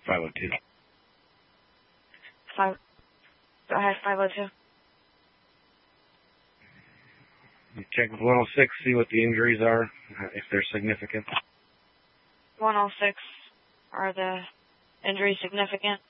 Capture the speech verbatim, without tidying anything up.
five oh two. Five. Go ahead, five oh two. You check with one oh six, see what the injuries are, if they're significant. one oh six. Are the injuries significant?